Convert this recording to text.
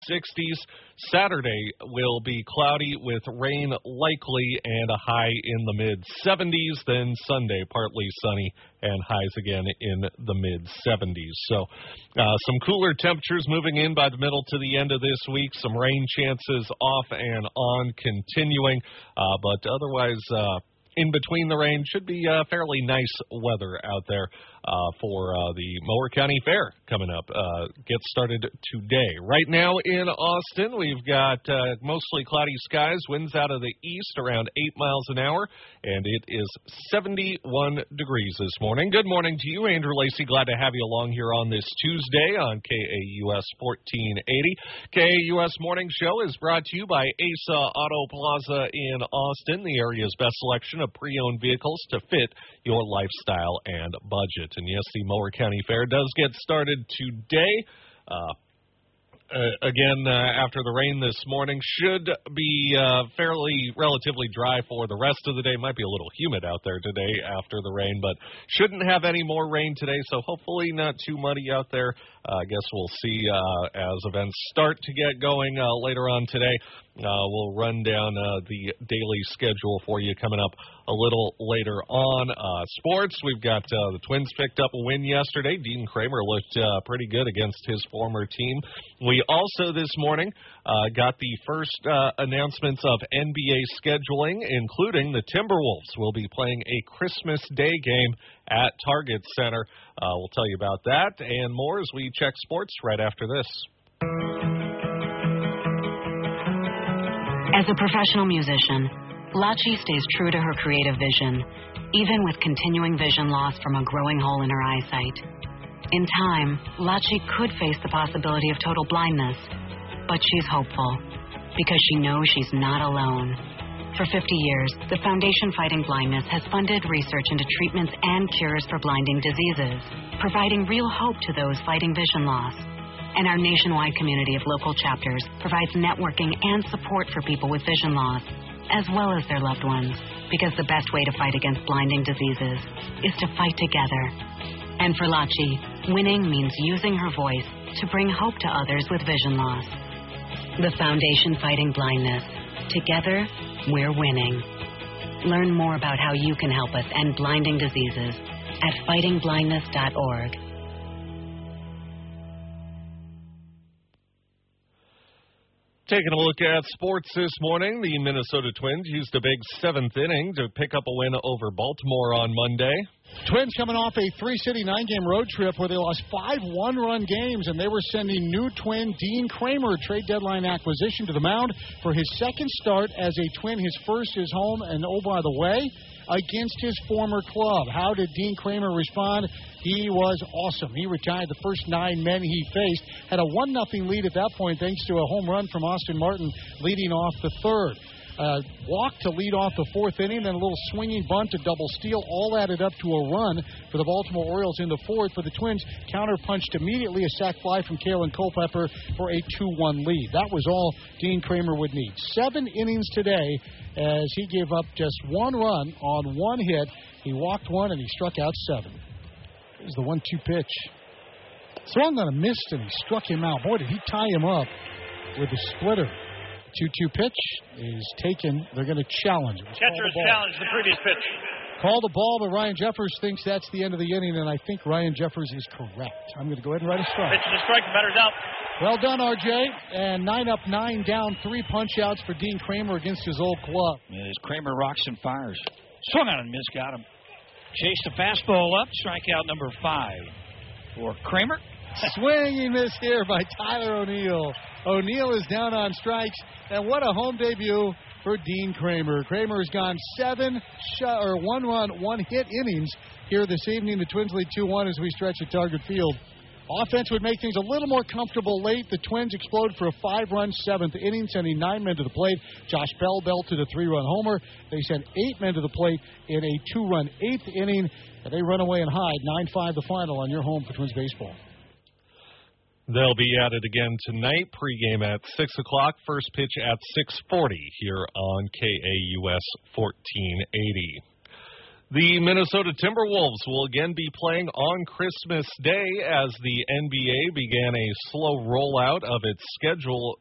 60s. Saturday will be cloudy with rain likely and a high in the mid-70s. Then Sunday, partly sunny and highs again in the mid-70s. So some cooler temperatures moving in by the middle to the end of this week. Some rain chances off and on continuing, but otherwise in between the rain should be fairly nice weather out there for the Mower County Fair coming up. Gets started today. Right now in Austin, we've got mostly cloudy skies, winds out of the east around 8 miles an hour, and it is 71 degrees this morning. Good morning to you, Andrew Lacey. Glad to have you along here on this Tuesday on KAUS 1480. KAUS Morning Show is brought to you by ASA Auto Plaza in Austin, the area's best selection of pre-owned vehicles to fit your lifestyle and budget. And yes, the Mower County Fair does get started today. Again, after the rain this morning, should be relatively dry for the rest of the day. Might be a little humid out there today after the rain, but shouldn't have any more rain today, so hopefully not too muddy out there. I guess we'll see as events start to get going later on today. We'll run down the daily schedule for you coming up a little later on. Sports, we've got the Twins picked up a win yesterday. Dean Kramer looked pretty good against his former team. We also this morning got the first announcements of NBA scheduling, including the Timberwolves will be playing a Christmas Day game at Target Center. We'll tell you about that and more as we check sports right after this. As a professional musician, Lachi stays true to her creative vision, even with continuing vision loss from a growing hole in her eyesight. In time, Lachi could face the possibility of total blindness, but she's hopeful because she knows she's not alone. For 50 years, the Foundation Fighting Blindness has funded research into treatments and cures for blinding diseases, providing real hope to those fighting vision loss. And our nationwide community of local chapters provides networking and support for people with vision loss, as well as their loved ones, because the best way to fight against blinding diseases is to fight together. And for Lachi, winning means using her voice to bring hope to others with vision loss. The Foundation Fighting Blindness. Together, we're winning. Learn more about how you can help us end blinding diseases at fightingblindness.org. Taking a look at sports this morning, the Minnesota Twins used a big seventh inning to pick up a win over Baltimore on Monday. Twins coming off a three-city, nine-game road trip where they lost 5 one-run games, and they were sending new Twin Dean Kramer, trade deadline acquisition, to the mound for his second start as a Twin, his first is home, and oh, by the way, against his former club. How did Dean Kramer respond? He was awesome. He retired the first 9 men he faced, had a 1-0 lead at that point thanks to a home run from Austin Martin leading off the third. Walk to lead off the fourth inning, then a little swinging bunt to double steal, all added up to a run for the Baltimore Orioles in the fourth. For the Twins, counter-punched immediately, a sac fly from Kalen Culpepper for a 2-1 lead. That was all Dean Kramer would need. 7 innings today as he gave up just 1 run on 1 hit. He walked 1 and he struck out 7. Here's the 1-2 pitch. Swung on a miss and he struck him out. Boy, did he tie him up with a splitter. 2-2 pitch is taken. They're going to challenge him. Catcher's challenged the previous pitch. Call the ball, but Ryan Jeffers thinks that's the end of the inning, and I think Ryan Jeffers is correct. I'm going to go ahead and write a strike. Pitch is a strike, the batter's out. Well done, RJ. And 9 up, 9 down, 3 punch-outs for Dean Kramer against his old club. As Kramer rocks and fires. Swung on and missed, got him. Chased the fastball up, strikeout number 5 for Kramer. Swinging miss here by Tyler O'Neill. O'Neill is down on strikes, and what a home debut for Dean Kramer. Kramer has gone 7 1-run, 1-hit innings here this evening. The Twins lead 2-1 as we stretch at Target Field. Offense would make things a little more comfortable late. The Twins explode for a 5-run 7th inning, sending 9 men to the plate. Josh Bell belted a 3-run homer. They sent 8 men to the plate in a 2-run 8th inning, and they run away and hide. 9-5 the final on your home for Twins baseball. They'll be at it again tonight. Pregame at 6 o'clock. First pitch at 6:40 here on KAUS 1480. The Minnesota Timberwolves will again be playing on Christmas Day as the NBA began a slow rollout of its schedule